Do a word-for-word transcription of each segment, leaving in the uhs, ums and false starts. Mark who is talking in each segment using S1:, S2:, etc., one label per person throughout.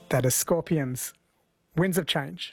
S1: That is Scorpions, Winds of Change.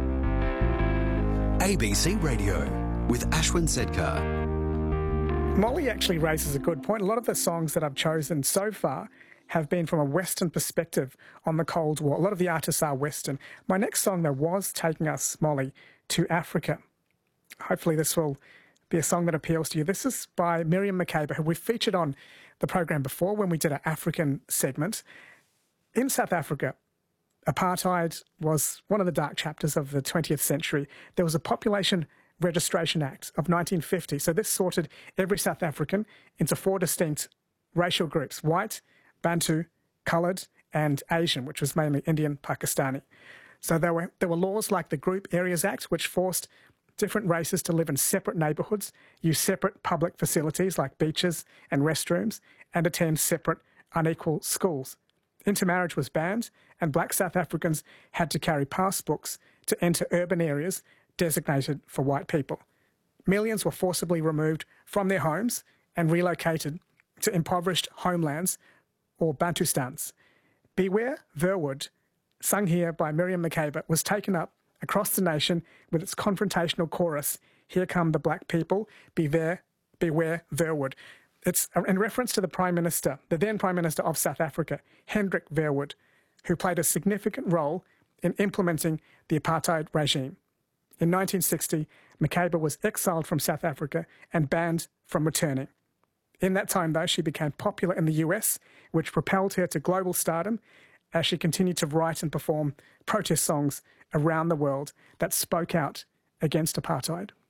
S2: A B C Radio with Ashwin Sedkar.
S1: Molly actually raises a good point. A lot of the songs that I've chosen so far have been from a Western perspective on the Cold War. A lot of the artists are Western. My next song, though, was taking us, Molly, to Africa. Hopefully this will be a song that appeals to you. This is by Miriam Makeba, who we've featured on the program before when we did an African segment. In South Africa, apartheid was one of the dark chapters of the twentieth century. There was a Population Registration Act of nineteen fifty. So this sorted every South African into four distinct racial groups: white, Bantu, coloured, and Asian, which was mainly Indian, Pakistani. So there were there were laws like the Group Areas Act, which forced different races to live in separate neighbourhoods, use separate public facilities like beaches and restrooms, and attend separate unequal schools. Intermarriage was banned, and black South Africans had to carry pass books to enter urban areas designated for white people. Millions were forcibly removed from their homes and relocated to impoverished homelands or Bantustans. Beware Verwood, sung here by Miriam Makeba, was taken up across the nation with its confrontational chorus, "Here come the black people, beware, beware Verwood." It's in reference to the Prime Minister, the then Prime Minister of South Africa, Hendrik Verwoerd, who played a significant role in implementing the apartheid regime. In nineteen sixty, Makeba was exiled from South Africa and banned from returning. In that time, though, she became popular in the U S, which propelled her to global stardom as she continued to write and perform protest songs around the world that spoke out against apartheid.